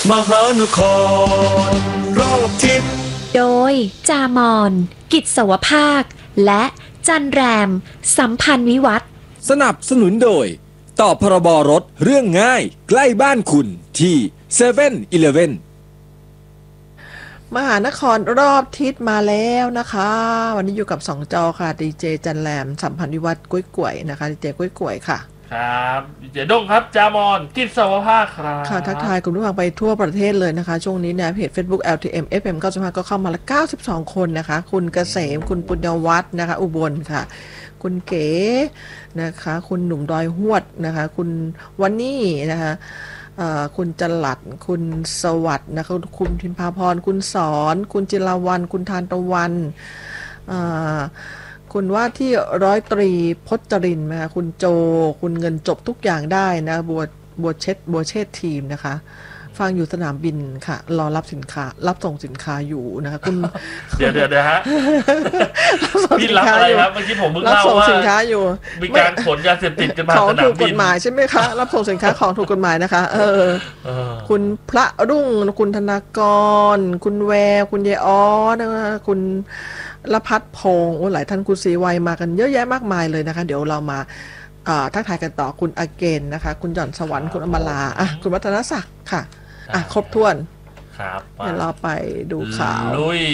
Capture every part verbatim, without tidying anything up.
มหานครรอบทิศโดยจามอนกิจสวภาคและจันแรมสัมพันธ์วิวัฒน์สนับสนุนโดยต่อพรบรถเรื่องง่ายใกล้บ้านคุณที่เซเว่นอีเลฟเว่นมหานครรอบทิศมาแล้วนะคะ วันนี้อยู่กับสองจอค่ะดีเจจันแรมสัมพันธ์วิวัฒน์กุ้ยกล้วยนะคะดีเจกุ้ยกล้วยค่ะครับดีเจด้งครับจามอนกิจสวภาคครับค่ะทักทายคุณผู้ฟังไปทั่วประเทศเลยนะคะช่วงนี้เนี่ยเพจ Facebook แอล ที เอ็ม เอฟ เอ็ม เก้าสิบห้าก็เข้ามาละเก้าสิบสองคนนะคะคุณเกษมคุณปุญญวัฒน์นะคะอุบลค่ะคุณเก๋นะคะคุณหนุ่มดอยหวดนะคะคุณวันนี่นะคะคุณจลัดคุณสวัสดิ์นะคะคุณทิมพาพรคุณสอนคุณจิรวันคุณทานตะวันคุณว่าที่ร้อยตรีพจรินนะคะคุณโจคุณเงินจบทุกอย่างได้นะบัวบัวเช็ดบัวเชษทีมนะคะฟังอยู่สนามบินค่ะรอรับสินค้ารับส่งสินค้าอยู่นะคะคุณเดี๋ยวเดี๋ยวเดี๋ยวฮะพี่รับอะไรครับเมื่อกี้ผมเพิ่งเล่าว่าสินค้าอยู่มีการขนยาเสพติดกันมาของถูกกฎหมายใช่ไหมคะรับส่งสินค้าของถูกกฎหมายนะคะเออคุณพระรุ่งคุณธนากรคุณแววคุณเยอ้อนะคะคุณละพัฒพงศ์หลายท่านคุณศรีวัยมากันเยอะแยะมากมายเลยนะคะเดี๋ยวเรามาทักทายกันต่อคุณอาเกนนะคะคุณหย่อนสวรรค์คุณอมราอ่ะคุณวัฒนศักดิ์ค่ะอ่ะครบถ้วนครับเดี๋ยวเราไปดูข่าวลุย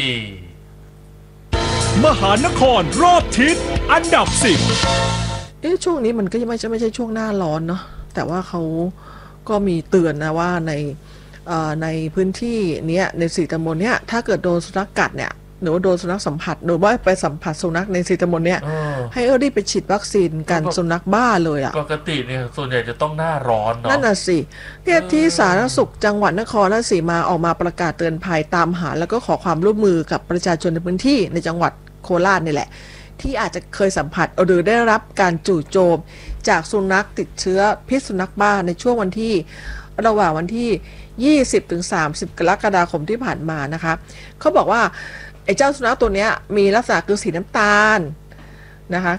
มหานครรอบทิศอันดับสิบเอ๊ะช่วงนี้มันก็ยังไม่ใช่ไม่ใช่ช่วงหน้าร้อนเนาะแต่ว่าเขาก็มีเตือนนะว่าในในพื้นที่เนี้ยในสี่ตำบลเนี้ยถ้าเกิดโดนสุนัขกัดเนี่ยหรือว่าโดนสุนัขสัมผัสหรือว่าไปสัมผัสสุนัขในสี่ตำบลเนี้ยให้รีบไปฉีดวัคซีนกันสุนัขบ้าเลยอ่ะปกติเนี่ยส่วนใหญ่จะต้องหน้าร้อนเนาะนั่นน่ะสิเนี่ยที่สาธารณสุขจังหวัดนครราชสีมาออกมาประกาศเตือนภัยตามหาแล้วก็ขอความร่วมมือกับประชาชนในพื้นที่ในจังหวัดโคราชนี่แหละที่อาจจะเคยสัมผัสหรือได้รับการจู่โจมจากสุนัขติดเชื้อพิษสุนัขบ้าในช่วงวันที่ระหว่างวันที่ยี่สิบถึงสามสิบกรกฎาคมที่ผ่านมานะคะเขาบอกว่าไอ้เจ้าสุนัขตัวนี้มีลักษณะคือสีน้ำตาลนะคะ